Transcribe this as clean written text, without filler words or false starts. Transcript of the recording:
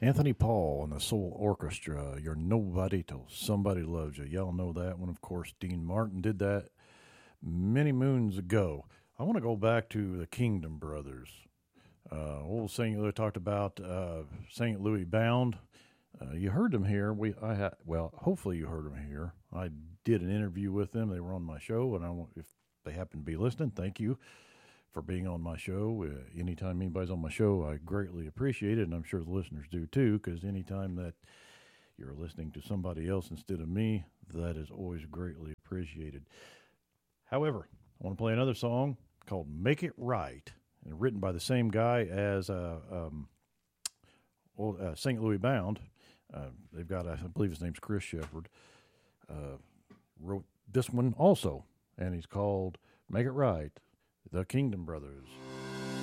Anthony Paul and the Soul Orchestra. You're nobody till somebody loves you. Y'all know that one. Of course, Dean Martin did that many moons ago. I want to go back to the Kingdom Brothers. Old St. Louis talked about St. Louis Bound. You heard them here. Hopefully you heard them here. I did an interview with them. They were on my show, and if they happen to be listening, thank you for being on my show. Anytime anybody's on my show, I greatly appreciate it, and I'm sure the listeners do too, because anytime that you're listening to somebody else instead of me, that is always greatly appreciated. However, I want to play another song called Make It Right, and written by the same guy as St. Louis Bound. They've got, I believe his name's Chris Shepard, wrote this one also, and he's called Make It Right, the Kingdom Brothers.